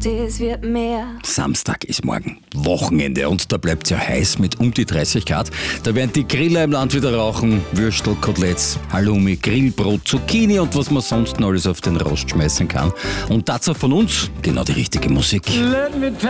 es wird mehr. Samstag ist morgen Wochenende und da bleibt es ja heiß mit um die 30 Grad. Da werden die Griller im Land wieder rauchen, Würstel, Koteletts, Halloumi, Grillbrot, Zucchini und was man sonst noch alles auf den Rost schmeißen kann. Und dazu von uns genau die richtige Musik.